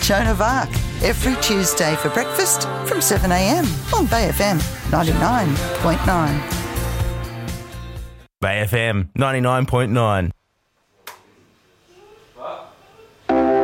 Joan of Arc, every Tuesday for breakfast from 7am on Bay FM 99.9. Bay FM 99.9.